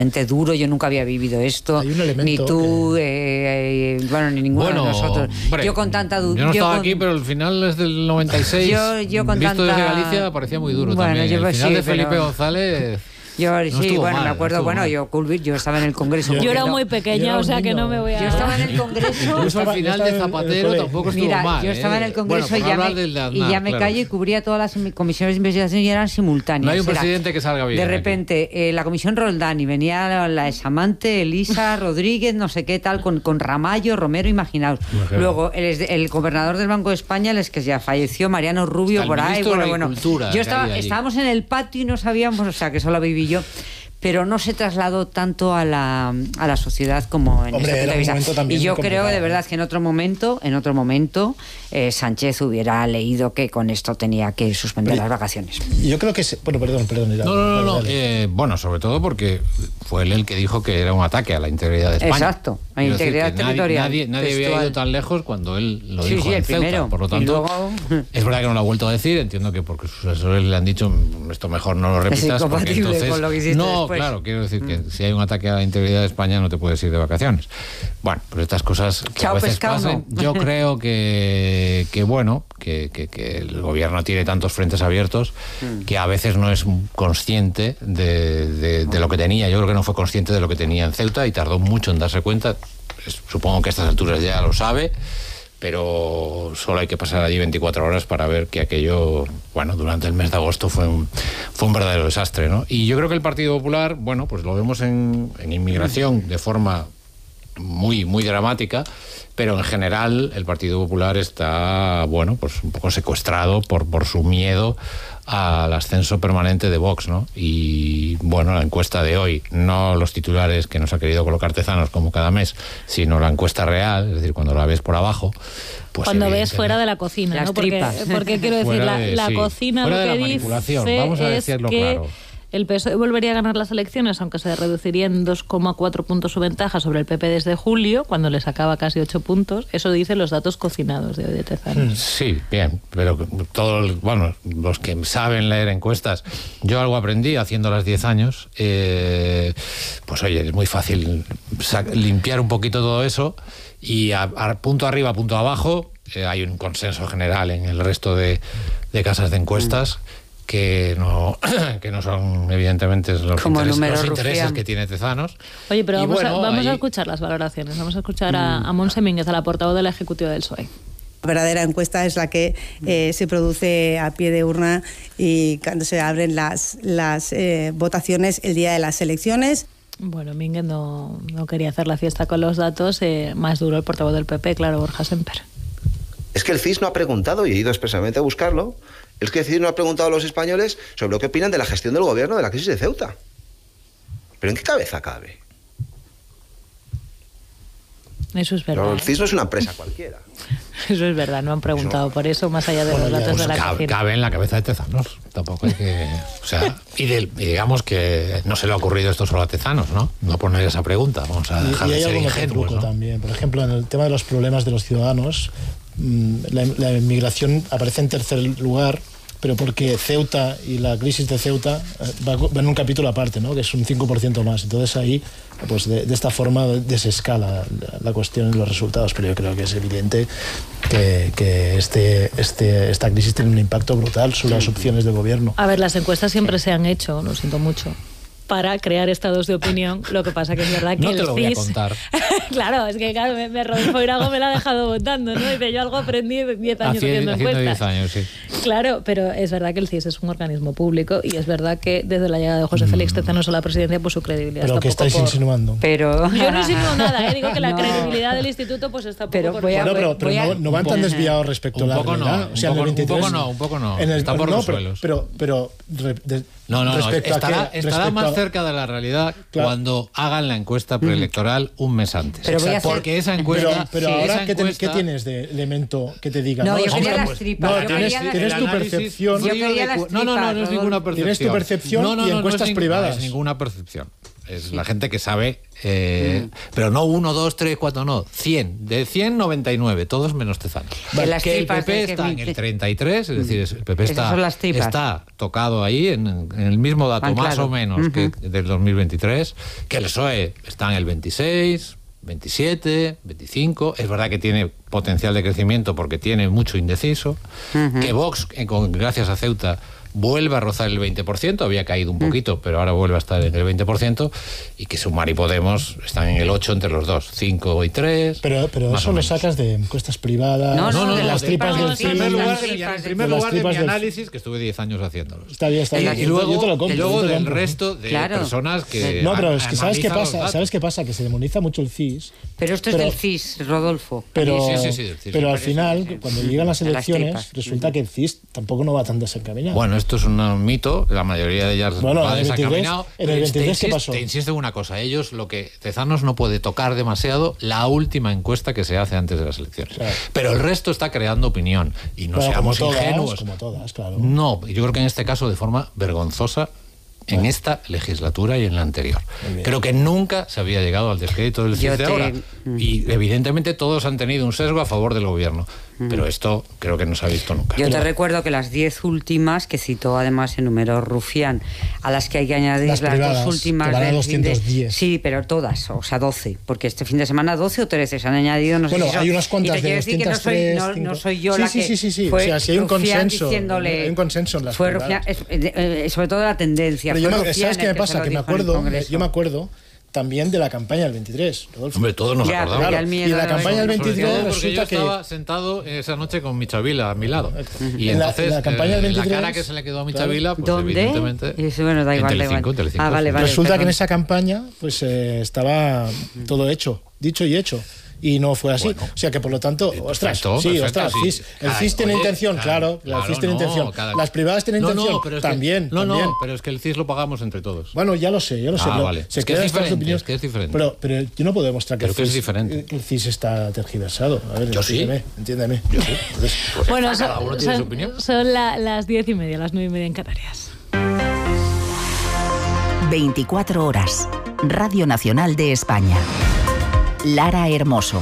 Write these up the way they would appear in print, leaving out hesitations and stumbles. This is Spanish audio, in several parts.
duro, yo nunca había vivido esto, Hay un elemento ni tú, bueno, ni ninguno de nosotros. Hombre, Yo con tanta yo no estaba aquí, pero el final es del 96. Yo con visto tanta... desde Galicia parecía muy duro bueno, también. Yo, el final sí, de Felipe pero... González... Yo no sí, bueno, mal, me acuerdo, bueno, yo estaba en el Congreso. Yo era muy pequeña, o sea que no me voy a... Yo estaba en el Congreso... Incluso al final de Zapatero tampoco estuvo mal. Yo estaba en el Congreso bueno, y ya me callo y cubría todas las comisiones de investigación y eran simultáneas. No hay un presidente que salga bien. De repente, la comisión Roldán y venía la examante Elisa Rodríguez, no sé qué tal, con Ramallo, Romero, imaginaos. Luego, el gobernador del Banco de España, el que ya falleció, Mariano Rubio, por ahí. Bueno. Estábamos en el patio y no sabíamos, o sea, que solo viví yo. Pero no se trasladó tanto a la sociedad como en este punto de vista. Y yo creo de verdad que en otro momento, Sánchez hubiera leído que con esto tenía que suspender las vacaciones. Yo creo que... Bueno, perdón. No. Bueno, sobre todo porque fue él el que dijo que era un ataque a la integridad de España. Exacto, a la integridad territorial. Nadie había ido tan lejos cuando él lo dijo en Ceuta. Primero. Por lo tanto, es verdad que no lo ha vuelto a decir. Entiendo que porque sus asesores le han dicho esto mejor no lo repitas. Es incompatible con lo que hiciste después. Claro, quiero decir que si hay un ataque a la integridad de España no te puedes ir de vacaciones. Bueno, pues estas cosas que a veces pasan. Yo creo que el gobierno tiene tantos frentes abiertos que a veces no es consciente de lo que tenía. Yo creo que no fue consciente de lo que tenía en Ceuta y tardó mucho en darse cuenta. Supongo que a estas alturas ya lo sabe, pero solo hay que pasar allí 24 horas para ver que aquello, bueno, durante el mes de agosto fue un verdadero desastre, ¿no? Y yo creo que el Partido Popular, bueno, pues lo vemos en inmigración de forma muy, muy dramática, pero en general el Partido Popular está, bueno, pues un poco secuestrado por su miedo al ascenso permanente de Vox, ¿no? Y bueno, la encuesta de hoy, no los titulares que nos ha querido colocar Tezanos como cada mes, sino la encuesta real, es decir, cuando la ves por abajo, pues cuando ves fuera de la cocina, ¿no? Porque quiero decir, la cocina fuera lo de que la manipulación, dice vamos a decirlo claro. El PSOE volvería a ganar las elecciones, aunque se reduciría en 2,4 puntos su ventaja sobre el PP desde julio, cuando le sacaba casi 8 puntos. Eso dicen los datos cocinados de hoy de Tezanos. Sí, bien, pero los que saben leer encuestas, yo algo aprendí haciéndolas 10 años, pues oye, es muy fácil limpiar un poquito todo eso y a punto arriba, punto abajo, hay un consenso general en el resto de casas de encuestas que no son evidentemente los intereses que tiene Tezanos. Oye, pero vamos a escuchar las valoraciones. Vamos a escuchar a Montse Mínguez, a la portavoz de la Ejecutiva del PSOE. La verdadera encuesta es la que se produce a pie de urna y cuando se abren las votaciones el día de las elecciones. Bueno, Mínguez no quería hacer la fiesta con los datos. Más duro el portavoz del PP, claro, Borja Semper. Es que el CIS no ha preguntado, y he ido expresamente a buscarlo, es que el CIS no ha preguntado a los españoles sobre lo que opinan de la gestión del gobierno de la crisis de Ceuta. ¿Pero en qué cabeza cabe? Eso es verdad. Pero el CIS no es una empresa cualquiera. Eso es verdad, no han preguntado por eso, más allá de los datos de la cocina. Cabe en la cabeza de Tezanos, tampoco hay que... O sea, y digamos que no se le ha ocurrido esto solo a Tezanos, ¿no? No poner esa pregunta, vamos a dejar de ser ingenuos, ¿no? También. Por ejemplo, en el tema de los problemas de los ciudadanos, la inmigración aparece en tercer lugar, pero porque Ceuta y la crisis de Ceuta va en un capítulo aparte, ¿no? Que es un 5% más. Entonces ahí, pues de esta forma desescala la cuestión y los resultados. Pero yo creo que es evidente que esta crisis tiene un impacto brutal sobre las opciones de gobierno. A ver, las encuestas siempre se han hecho, lo siento mucho, para crear estados de opinión. Lo que pasa que es verdad que no el te lo voy CIS... a contar. Claro, es que claro, Rodolfo Irago me la ha dejado votando, ¿no? Dice, yo algo aprendí en 10 años haciendo encuestas. 10 años, sí. Claro, pero es verdad que el CIS es un organismo público y es verdad que desde la llegada de José Félix Tezanos a la presidencia, pues su credibilidad pero está ¿qué estáis insinuando? Yo no insinúo nada, digo que la credibilidad del instituto pues está poco pero no van tan desviados respecto a la realidad. O sea, un poco no. Está por los suelos. Pero estará más cerca de la realidad cuando hagan la encuesta preelectoral un mes antes. Porque esa encuesta... Pero ahora, ¿qué tienes de elemento que te diga? No, yo quería las tripas. Tienes tu percepción. No es ninguna percepción. Tienes tu percepción y encuestas privadas. No es ninguna percepción. Es la gente que sabe, pero no 1, 2, 3, 4, no, 100. De 100, 99, todos menos Tezanos. Que el PP está en el 33, es decir, el PP está tocado ahí en el mismo dato, más o menos, que del 2023, que el PSOE está en el 26, 27, 25. Es verdad que tiene potencial de crecimiento porque tiene mucho indeciso. Que Vox, gracias a Ceuta, vuelve a rozar el 20%, había caído un poquito, pero ahora vuelve a estar en el 20%, y que Sumar y Podemos están en el 8 entre los dos, 5 y 3. Pero eso lo sacas de encuestas privadas, de las tripas del CIS. En primer lugar de mi análisis, que estuve 10 años haciéndolo. Está bien. Y luego del resto de personas que... No, pero es que ¿sabes qué pasa? ¿Sabes qué pasa? Que se demoniza mucho el CIS. Pero esto es del CIS, Rodolfo. Pero del CIS. Pero al final, cuando llegan las elecciones, resulta que el CIS tampoco no va tan desencaminado. Bueno, esto es un mito, la mayoría de ellas va desencaminado. En el 23, ¿qué pasó? Te insisto en una cosa, Tezanos no puede tocar demasiado la última encuesta que se hace antes de las elecciones. Claro. Pero el resto está creando opinión, y no seamos ingenuos. Como todas, claro. No, yo creo que en este caso de forma vergonzosa, en esta legislatura y en la anterior. Creo que nunca se había llegado al descrédito del CIS de ahora. Y evidentemente todos han tenido un sesgo a favor del gobierno. Pero esto creo que no se ha visto nunca. Yo te recuerdo que las 10 últimas, que citó además en número Rufián, a las que hay que añadir las privadas, 2 últimas que van a 210. Sí, pero todas, o sea, 12, porque este fin de semana 12 o 13 se han añadido, no sé si hay unas cuantas de 203. No soy yo la que... Sí. Fue o sea, si hay un consenso. Hay un consenso en las fue privadas. Rufián, sobre todo la tendencia. ¿Sabes qué me pasa? Que yo me acuerdo también de la campaña del 23, Rodolfo. Hombre, todos nos acordamos. Y en la campaña del 23 resulta que... Yo estaba sentado esa noche con Michavila a mi lado. Y en entonces la campaña del 23, la cara que se le quedó a Michavila, pues ¿dónde? evidentemente... Bueno, da igual, Telecinco. Vale, resulta que en esa campaña pues estaba todo hecho, dicho y hecho. Y no fue así. O sea que, por lo tanto, perfecto. El CIS tiene intención, claro. El CIS tiene intención. Las privadas tienen intención, también. Pero es que el CIS lo pagamos entre todos. Bueno, ya lo sé. Vale. Se quedan estas opiniones. Es que es diferente. Pero yo no puedo demostrar que el CIS está tergiversado. A ver, entiéndeme. Yo sí. Bueno, cada uno tiene su opinión. Son las 10:30, las 9:30 en Canarias. 24 horas. Radio Nacional de España. Lara Hermoso.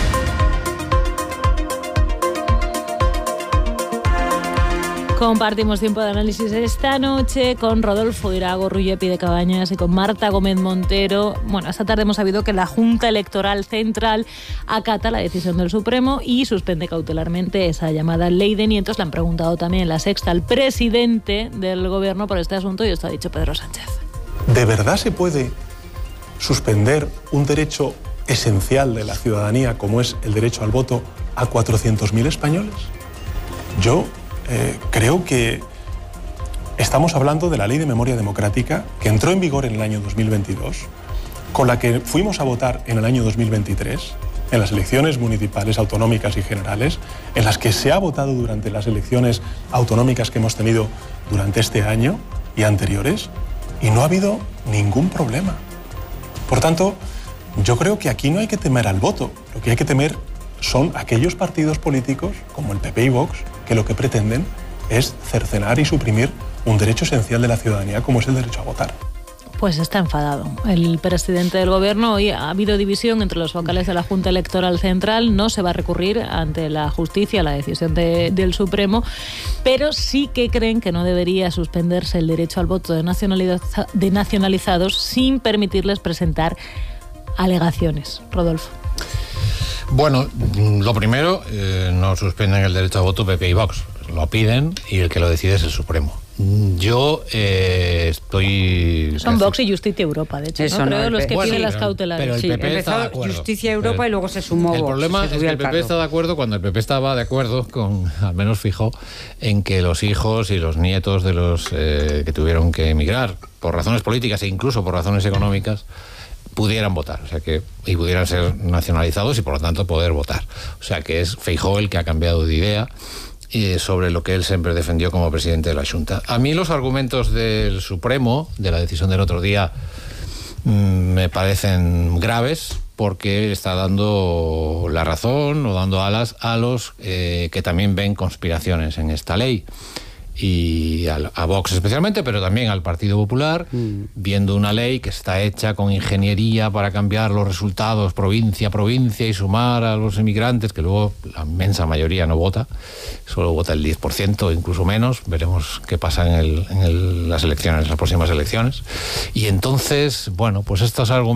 Compartimos tiempo de análisis esta noche con Rodolfo Irago, Rullepi de Cabañas y con Marta Gómez Montero. Bueno, esta tarde hemos sabido que la Junta Electoral Central acata la decisión del Supremo y suspende cautelarmente esa llamada ley de nietos. Le han preguntado también en La Sexta al presidente del gobierno por este asunto y esto ha dicho Pedro Sánchez. ¿De verdad se puede suspender un derecho esencial de la ciudadanía como es el derecho al voto a 400.000 españoles? Yo creo que estamos hablando de la Ley de Memoria Democrática que entró en vigor en el año 2022, con la que fuimos a votar en el año 2023, en las elecciones municipales, autonómicas y generales, en las que se ha votado durante las elecciones autonómicas que hemos tenido durante este año y anteriores, y no ha habido ningún problema. Por tanto, yo creo que aquí no hay que temer al voto. Lo que hay que temer son aquellos partidos políticos, como el PP y Vox, que lo que pretenden es cercenar y suprimir un derecho esencial de la ciudadanía, como es el derecho a votar. Pues está enfadado el presidente del gobierno. Hoy ha habido división entre los vocales de la Junta Electoral Central. No se va a recurrir ante la justicia la decisión del Supremo, pero sí que creen que no debería suspenderse el derecho al voto de nacionalizados sin permitirles presentar alegaciones. Rodolfo. Bueno, lo primero, no suspenden el derecho a voto PP y Vox. Lo piden y el que lo decide es el Supremo. Yo estoy... Son Vox y Justicia Europa, de hecho, eso, ¿no? Creo los que piden las cautelares. Pero el PP está de acuerdo. Justicia Europa y luego se sumó Vox. El problema es que el PP está de acuerdo cuando el PP estaba de acuerdo con, al menos Fijó, en que los hijos y los nietos de los que tuvieron que emigrar por razones políticas e incluso por razones económicas pudieran votar, o sea que y pudieran ser nacionalizados y por lo tanto poder votar. O sea que es Feijóo el que ha cambiado de idea sobre lo que él siempre defendió como presidente de la Xunta. A mí los argumentos del Supremo, de la decisión del otro día, me parecen graves porque está dando la razón o dando alas a los que también ven conspiraciones en esta ley. y a Vox especialmente, pero también al Partido Popular, viendo una ley que está hecha con ingeniería para cambiar los resultados provincia a provincia y sumar a los inmigrantes, que luego la inmensa mayoría no vota, solo vota el 10%, incluso menos. Veremos qué pasa en las próximas elecciones. Y entonces, bueno, pues estos argumentos